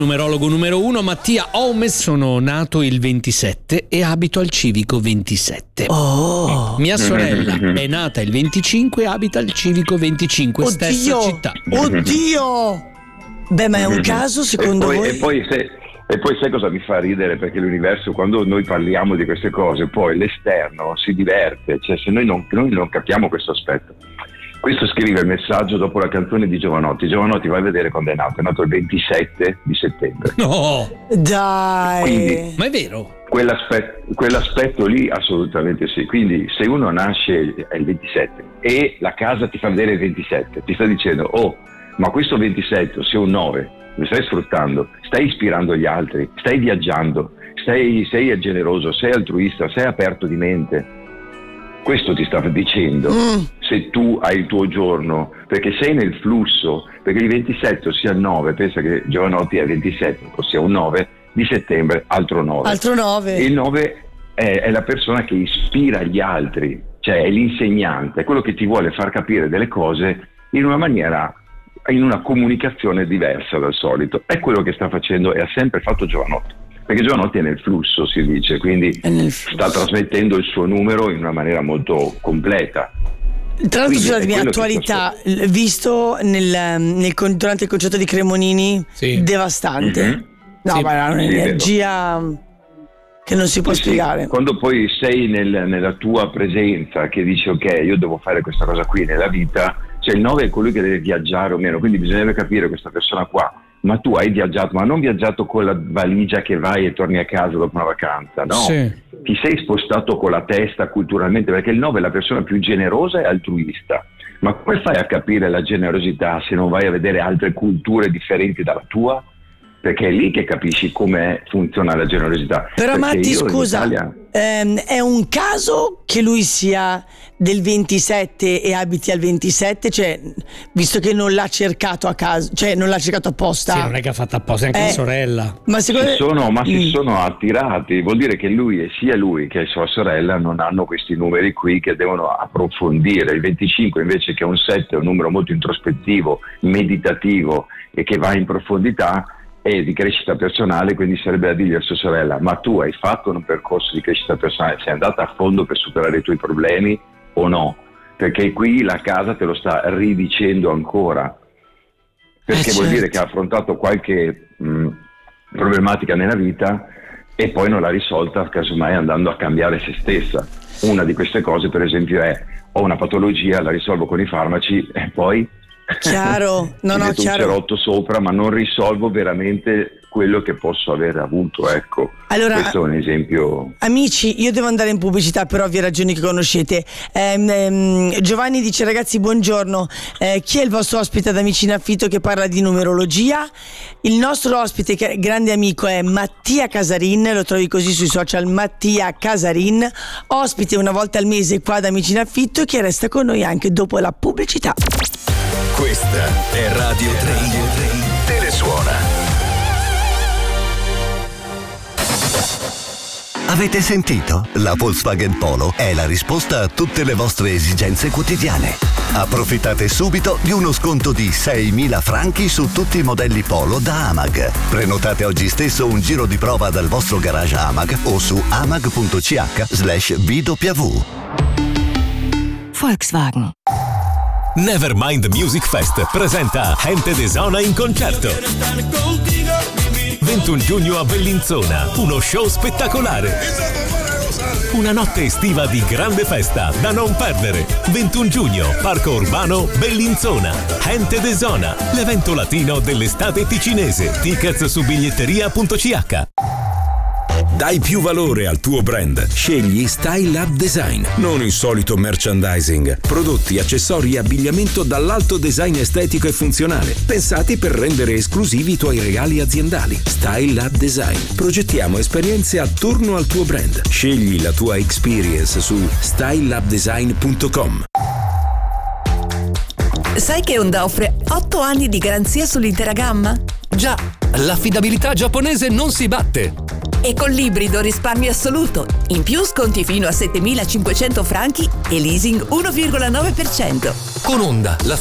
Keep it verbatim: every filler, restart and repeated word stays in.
Numerologo numero uno, Mattia Omes. Sono nato il ventisette e abito al civico ventisette. Oh. Mia sorella è nata il venticinque e abita al civico venticinque, Oddio. stessa città. Oddio! Beh, ma è un caso secondo e poi, voi? E poi, se, e poi sai cosa mi fa ridere? Perché l'universo, quando noi parliamo di queste cose, poi l'esterno si diverte, cioè se noi non, noi non capiamo questo aspetto. Questo scrive il messaggio dopo la canzone di Giovanotti. Giovanotti, vai a vedere quando è nato, è nato il ventisette di settembre. No! Dai! Quindi, Ma è vero? Quell'aspetto, quell'aspetto lì assolutamente sì. Quindi se uno nasce è il ventisette e la casa ti fa vedere il ventisette, ti sta dicendo: oh, ma questo ventisette sia un nove, mi stai sfruttando, stai ispirando gli altri, stai viaggiando, stai, sei generoso, sei altruista, sei aperto di mente. Questo ti sta dicendo mm. se tu hai il tuo giorno, perché sei nel flusso, perché il ventisette sia il nove, pensa che Giovanotti è ventisette, ossia un nove di settembre, altro nove. Altro nove. E il nove è, è la persona che ispira gli altri, cioè è l'insegnante, è quello che ti vuole far capire delle cose in una maniera, in una comunicazione diversa dal solito. È quello che sta facendo e ha sempre fatto Giovanotti. Perché Giovanotti è nel flusso, si dice, quindi sta trasmettendo il suo numero in una maniera molto completa. Tra l'altro, sulla mia attualità, visto nel, nel, durante il concerto di Cremonini, sì. devastante. Mm-hmm. No, sì, ma è un'energia sì, che non si può sì, spiegare. Sì. Quando poi sei nel, nella tua presenza, che dici ok, io devo fare questa cosa qui nella vita, cioè il nove è colui che deve viaggiare o meno, quindi bisognerebbe capire questa persona qua. Ma tu hai viaggiato, ma non viaggiato con la valigia che vai e torni a casa dopo una vacanza, no? Sì. Ti sei spostato con la testa culturalmente, perché il nove è la persona più generosa e altruista. Ma come fai a capire la generosità se non vai a vedere altre culture differenti dalla tua? Perché è lì che capisci come funziona la generosità. Però perché Matti, scusa, Italia... ehm, è un caso che lui sia del ventisette e abiti al ventisette, cioè visto che non l'ha cercato a caso, cioè non l'ha cercato apposta. Sì, non è che ha fatto apposta, anche eh, la sorella. Ma secondo si sono, ma mm. si sono attirati, vuol dire che lui e sia lui che sua sorella non hanno questi numeri qui che devono approfondire. Il venticinque invece, che è un sette, è un numero molto introspettivo, meditativo e che va in profondità, e di crescita personale, quindi sarebbe da dirgli a sua sorella: ma tu hai fatto un percorso di crescita personale, sei andata a fondo per superare i tuoi problemi o no? Perché qui la casa te lo sta ridicendo ancora, perché eh vuol certo. dire che ha affrontato qualche mh, problematica nella vita e poi non l'ha risolta, casomai andando a cambiare se stessa. Una di queste cose, per esempio, è: ho una patologia, la risolvo con i farmaci e poi chiaro, no, no, chiaro. un cerotto sopra, ma non risolvo veramente quello che posso aver avuto, ecco. Allora, questo è un esempio. Amici, io devo andare in pubblicità per ovvie ragioni che conoscete. ehm, ehm, Giovanni dice: ragazzi, buongiorno, eh, chi è il vostro ospite ad Amici in Affitto che parla di numerologia? Il nostro ospite, che grande amico, è Mattia Casarin, lo trovi così sui social, Mattia Casarin, ospite una volta al mese qua ad Amici in Affitto, che resta con noi anche dopo la pubblicità. Questa è Radio tre, Telesuona. Avete sentito? La Volkswagen Polo è la risposta a tutte le vostre esigenze quotidiane. Approfittate subito di uno sconto di seimila franchi su tutti i modelli Polo da Amag. Prenotate oggi stesso un giro di prova dal vostro garage Amag o su amag.ch slash bw. Volkswagen. Nevermind Music Fest presenta Gente de Zona in concerto. ventuno giugno a Bellinzona, uno show spettacolare. Una notte estiva di grande festa da non perdere. ventuno giugno, Parco Urbano, Bellinzona. Gente de Zona, l'evento latino dell'estate ticinese. Tickets su biglietteria punto c h. Dai più valore al tuo brand. Scegli Style Up Design. Non il solito merchandising. Prodotti, accessori e abbigliamento dall'alto design estetico e funzionale, pensati per rendere esclusivi i tuoi regali aziendali. Style Up Design. Progettiamo esperienze attorno al tuo brand. Scegli la tua experience su style up design punto com. Sai che Honda offre otto anni di garanzia sull'intera gamma? Già, l'affidabilità giapponese non si batte. E con l'ibrido risparmi assoluto. In più sconti fino a settemilacinquecento franchi e leasing uno virgola nove per cento. Con Honda, la